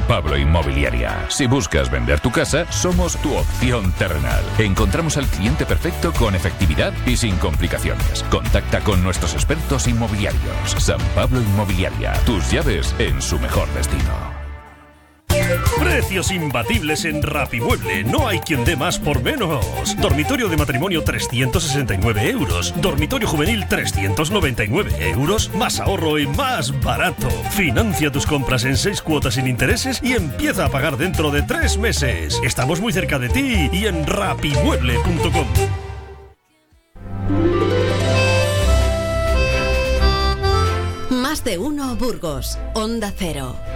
Pablo Inmobiliaria. Si buscas vender tu casa, somos tu opción terrenal. Encontramos al cliente perfecto con efectividad y sin complicaciones. Contacta con nuestros expertos inmobiliarios. San Pablo Inmobiliaria. Tus llaves en su mejor destino. Precios imbatibles en Rapimueble. No hay quien dé más por menos. Dormitorio de matrimonio 369 euros. Dormitorio juvenil 399 euros. Más ahorro y más barato. Financia tus compras en 6 cuotas sin intereses y empieza a pagar dentro de 3 meses. Estamos muy cerca de ti y en rapimueble.com. Más de uno Burgos. Onda Cero.